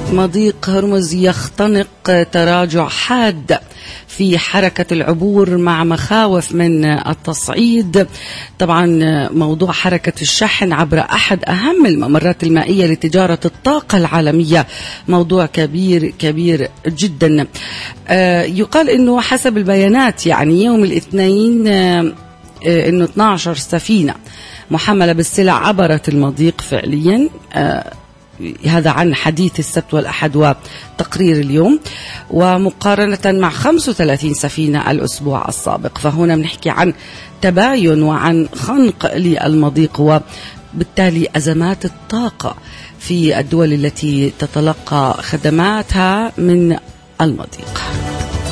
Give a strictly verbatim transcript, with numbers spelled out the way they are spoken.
مضيق هرمز يختنق، تراجع حاد في حركة العبور مع مخاوف من التصعيد. طبعا موضوع حركة الشحن عبر أحد أهم الممرات المائية لتجارة الطاقة العالمية موضوع كبير كبير جدا. يقال أنه حسب البيانات يعني يوم الاثنين أنه اثنتي عشرة سفينة محملة بالسلع عبرت المضيق فعليا، هذا عن حديث السبت والأحد وتقرير اليوم، ومقارنة مع خمسة وثلاثين سفينة الأسبوع السابق. فهنا بنحكي عن تباين وعن خنق للمضيق وبالتالي أزمات الطاقة في الدول التي تتلقى خدماتها من المضيق.